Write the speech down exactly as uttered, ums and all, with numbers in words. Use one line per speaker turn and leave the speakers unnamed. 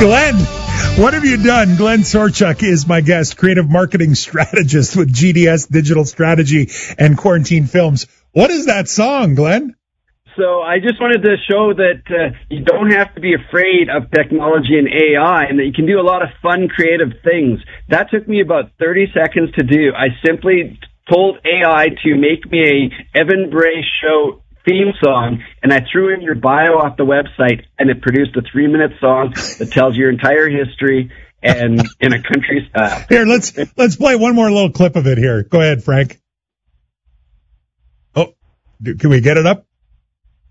Glenn, what have you done? Glenn Sorchuk is my guest, creative marketing strategist with G D S Digital Strategy and Quarantine Films. What is that song, Glenn?
So I just wanted to show that uh, you don't have to be afraid of technology and A I, and that you can do a lot of fun, creative things. That took me about thirty seconds to do. I simply told A I to make me a Evan Bray Show theme song, and I threw in your bio off the website, and it produced a three-minute song that tells your entire history and in a country style.
Here, let's let's play one more little clip of it here. Go ahead, Frank. Oh, can we get it up?